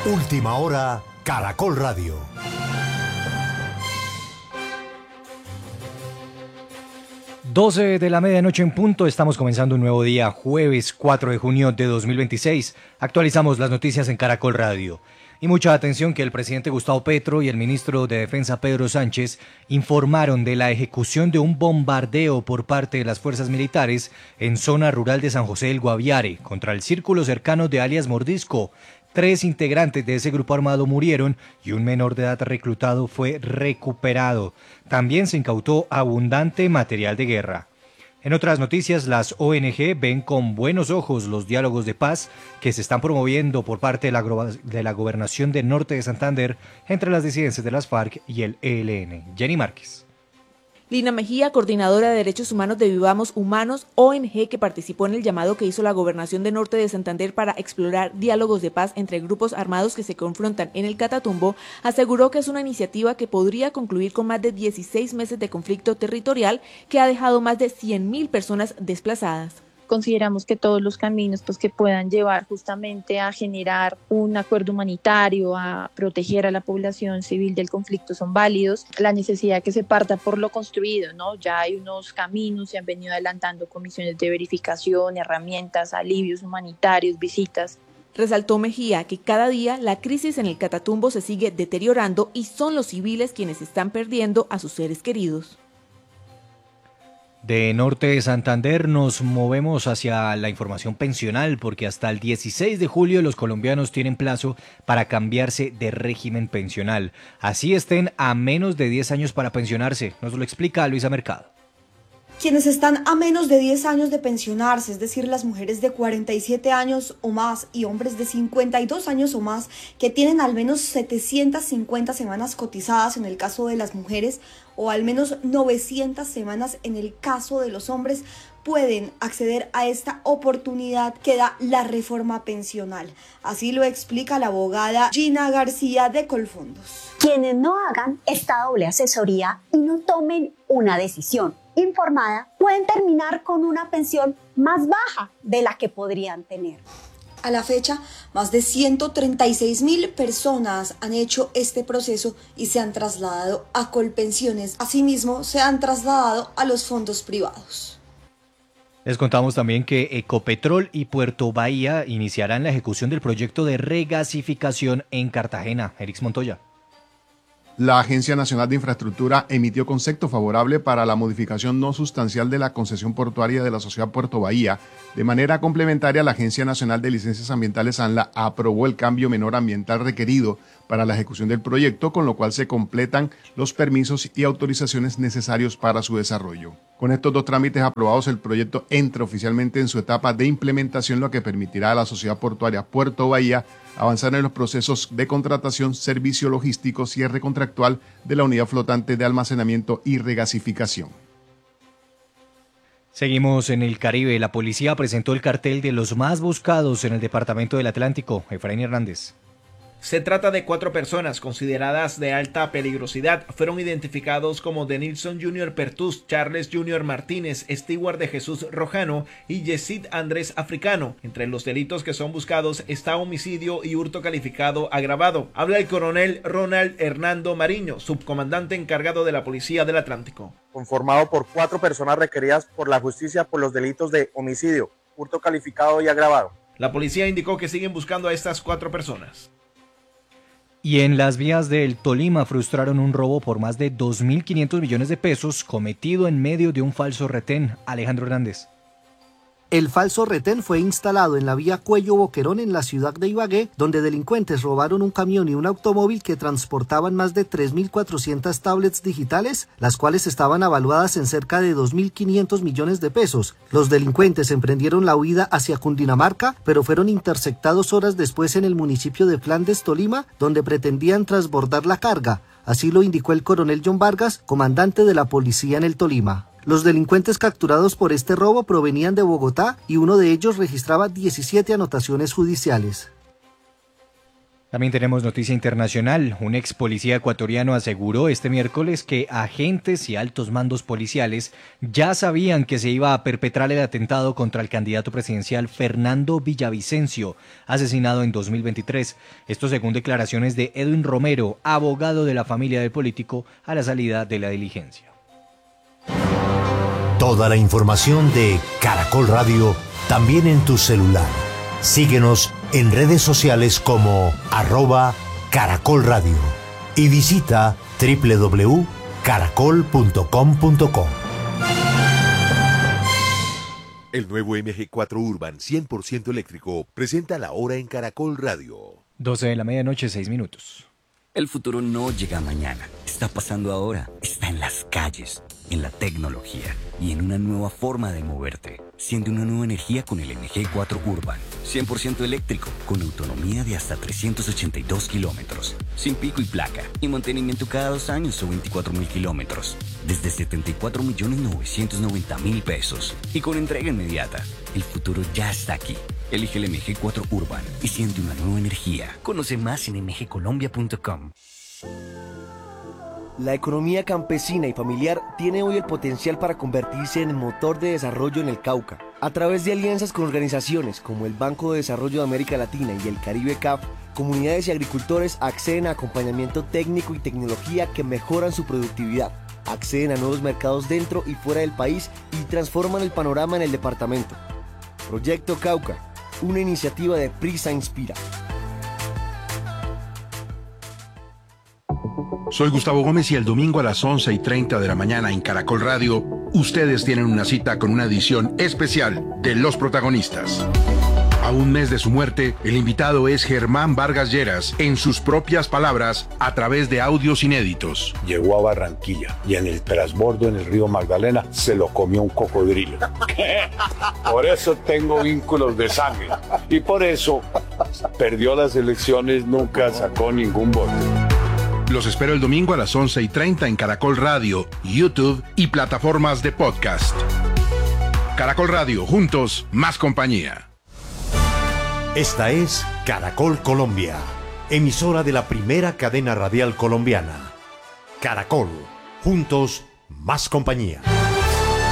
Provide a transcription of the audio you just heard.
Última hora, Caracol Radio. Doce de la medianoche en punto, estamos comenzando un nuevo día, jueves 4 de junio de 2026. Actualizamos las noticias en Caracol Radio. Y mucha atención que el presidente Gustavo Petro y el ministro de Defensa Pedro Sánchez informaron de la ejecución de un bombardeo por parte de las fuerzas militares en zona rural de San José del Guaviare contra el círculo cercano de alias Mordisco. 3 integrantes de ese grupo armado murieron y un menor de edad reclutado fue recuperado. También se incautó abundante material de guerra. En otras noticias, las ONG ven con buenos ojos los diálogos de paz que se están promoviendo por parte de la Gobernación del Norte de Santander entre las disidencias de las FARC y el ELN. Jenny Márquez. Lina Mejía, coordinadora de Derechos Humanos de Vivamos Humanos, ONG que participó en el llamado que hizo la Gobernación del Norte de Santander para explorar diálogos de paz entre grupos armados que se confrontan en el Catatumbo, aseguró que es una iniciativa que podría concluir con más de 16 meses de conflicto territorial que ha dejado más de 100.000 personas desplazadas. Consideramos que todos los caminos que puedan llevar justamente a generar un acuerdo humanitario, a proteger a la población civil del conflicto son válidos. La necesidad que se parta por lo construido, ¿no? Ya hay unos caminos, se han venido adelantando comisiones de verificación, herramientas, alivios humanitarios, visitas. Resaltó Mejía que cada día la crisis en el Catatumbo se sigue deteriorando y son los civiles quienes están perdiendo a sus seres queridos. De Norte de Santander nos movemos hacia la información pensional porque hasta el 16 de julio los colombianos tienen plazo para cambiarse de régimen pensional. Así estén a menos de 10 años para pensionarse. Nos lo explica Luisa Mercado. Quienes están a menos de 10 años de pensionarse, es decir, las mujeres de 47 años o más y hombres de 52 años o más que tienen al menos 750 semanas cotizadas en el caso de las mujeres o al menos 900 semanas en el caso de los hombres, pueden acceder a esta oportunidad que da la reforma pensional. Así lo explica la abogada Gina García de Colfondos. Quienes no hagan esta doble asesoría y no tomen una decisión informada pueden terminar con una pensión más baja de la que podrían tener. A la fecha, más de 136.000 personas han hecho este proceso y se han trasladado a Colpensiones. Asimismo, se han trasladado a los fondos privados. Les contamos también que Ecopetrol y Puerto Bahía iniciarán la ejecución del proyecto de regasificación en Cartagena. Erix Montoya. La Agencia Nacional de Infraestructura emitió concepto favorable para la modificación no sustancial de la concesión portuaria de la Sociedad Puerto Bahía. De manera complementaria, la Agencia Nacional de Licencias Ambientales ANLA aprobó el cambio menor ambiental requerido para la ejecución del proyecto, con lo cual se completan los permisos y autorizaciones necesarios para su desarrollo. Con estos 2 trámites aprobados, el proyecto entra oficialmente en su etapa de implementación, lo que permitirá a la Sociedad Portuaria Puerto Bahía avanzar en los procesos de contratación, servicio logístico, cierre contractual de la unidad flotante de almacenamiento y regasificación. Seguimos en el Caribe. La policía presentó el cartel de los más buscados en el departamento del Atlántico. Efraín Hernández. Se trata de 4 personas consideradas de alta peligrosidad. Fueron identificados como Denilson Jr. Pertus, Charles Jr. Martínez, Stewart de Jesús Rojano y Yesid Andrés Africano. Entre los delitos que son buscados está homicidio y hurto calificado agravado. Habla el coronel Ronald Hernando Mariño, subcomandante encargado de la Policía del Atlántico. Conformado por 4 personas requeridas por la justicia por los delitos de homicidio, hurto calificado y agravado. La policía indicó que siguen buscando a estas 4 personas. Y en las vías del Tolima frustraron un robo por más de 2.500 millones de pesos cometido en medio de un falso retén. Alejandro Hernández. El falso retén fue instalado en la vía Cuello Boquerón en la ciudad de Ibagué, donde delincuentes robaron un camión y un automóvil que transportaban más de 3.400 tablets digitales, las cuales estaban avaluadas en cerca de 2.500 millones de pesos. Los delincuentes emprendieron la huida hacia Cundinamarca, pero fueron interceptados horas después en el municipio de Flandes, Tolima, donde pretendían transbordar la carga. Así lo indicó el coronel John Vargas, comandante de la policía en el Tolima. Los delincuentes capturados por este robo provenían de Bogotá y uno de ellos registraba 17 anotaciones judiciales. También tenemos noticia internacional. Un ex policía ecuatoriano aseguró este miércoles que agentes y altos mandos policiales ya sabían que se iba a perpetrar el atentado contra el candidato presidencial Fernando Villavicencio, asesinado en 2023. Esto según declaraciones de Edwin Romero, abogado de la familia del político, a la salida de la diligencia. Toda la información de Caracol Radio también en tu celular. Síguenos en redes sociales como @Caracol Radio y visita www.caracol.com.co. El nuevo MG4 Urban 100% eléctrico presenta la hora en Caracol Radio. 12 de la medianoche, 6 minutos. El futuro no llega mañana, está pasando ahora, está en las calles, en la tecnología y en una nueva forma de moverte. Siente una nueva energía con el MG4 Urban, 100% eléctrico, con autonomía de hasta 382 kilómetros, sin pico y placa, y mantenimiento cada 2 años o 24.000 kilómetros, desde 74.990.000 pesos, y con entrega inmediata. El futuro ya está aquí. Elige el MG4 Urban y siente una nueva energía. Conoce más en mgcolombia.com. La economía campesina y familiar tiene hoy el potencial para convertirse en motor de desarrollo en el Cauca. A través de alianzas con organizaciones como el Banco de Desarrollo de América Latina y el Caribe CAF, comunidades y agricultores acceden a acompañamiento técnico y tecnología que mejoran su productividad, acceden a nuevos mercados dentro y fuera del país y transforman el panorama en el departamento. Proyecto Cauca, una iniciativa de Prisa Inspira. Soy Gustavo Gómez y el domingo a las 11:30 de la mañana en Caracol Radio, ustedes tienen una cita con una edición especial de Los Protagonistas. A un mes de su muerte, el invitado es Germán Vargas Lleras, en sus propias palabras, a través de audios inéditos. Llegó a Barranquilla y en el transbordo en el río Magdalena se lo comió un cocodrilo. Por eso tengo vínculos de sangre y por eso perdió las elecciones, nunca sacó ningún voto. Los espero el domingo a las 11:30 en Caracol Radio, YouTube y plataformas de podcast. Caracol Radio, juntos, más compañía. Esta es Caracol Colombia, emisora de la primera cadena radial colombiana. Caracol, juntos, más compañía.